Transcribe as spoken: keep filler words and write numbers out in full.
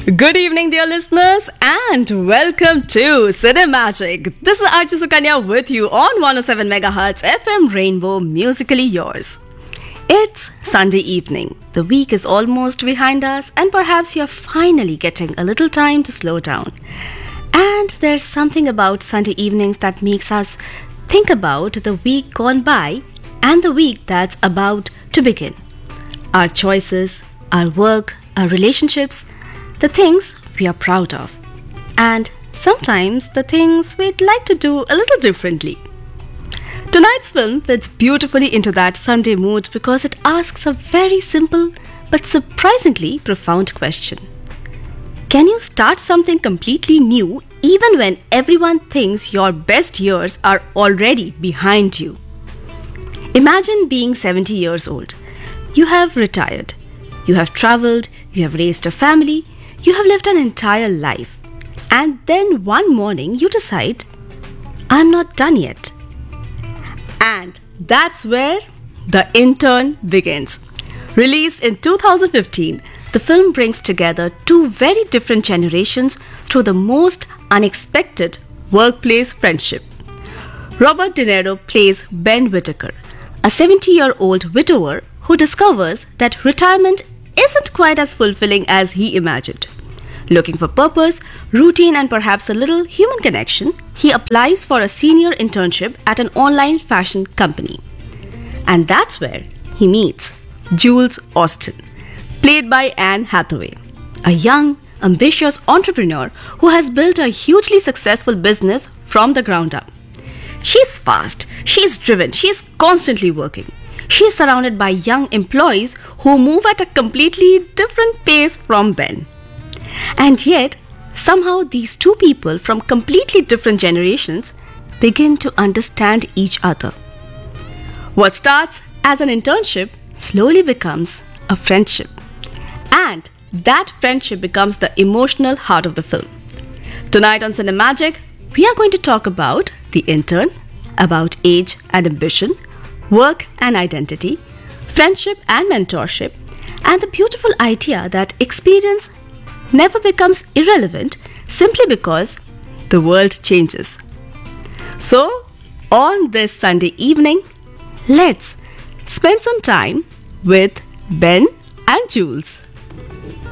Good evening, dear listeners, and welcome to Cinemagic. This is Archie Sukanya with you on one oh seven megahertz F M Rainbow, musically yours. It's Sunday evening. The week is almost behind us, and perhaps you're finally getting a little time to slow down. And there's something about Sunday evenings that makes us think about the week gone by and the week that's about to begin. Our choices, our work, our relationships, the things we are proud of, and sometimes the things we'd like to do a little differently. Tonight's film fits beautifully into that Sunday mood because it asks a very simple but surprisingly profound question. Can you start something completely new even when everyone thinks your best years are already behind you? Imagine being seventy years old. You have retired. You have traveled. You have raised a family. You have lived an entire life. And then one morning you decide, I'm not done yet. And that's where The Intern begins. Released in two thousand fifteen, the film brings together two very different generations through the most unexpected workplace friendship. Robert De Niro plays Ben Whitaker, a seventy-year-old widower who discovers that retirement isn't quite as fulfilling as he imagined. Looking for purpose, routine, and perhaps a little human connection, he applies for a senior internship at an online fashion company. And that's where he meets Jules Austen, played by Anne Hathaway, a young, ambitious entrepreneur who has built a hugely successful business from the ground up. She's fast, she's driven, she's constantly working. She's surrounded by young employees who move at a completely different pace from Ben. And yet, somehow these two people from completely different generations begin to understand each other. What starts as an internship slowly becomes a friendship. And that friendship becomes the emotional heart of the film. Tonight on Cinemagic, we are going to talk about The Intern, about age and ambition, work and identity, friendship and mentorship, and the beautiful idea that experience never becomes irrelevant simply because the world changes. So, on this Sunday evening, let's spend some time with Ben and Jules.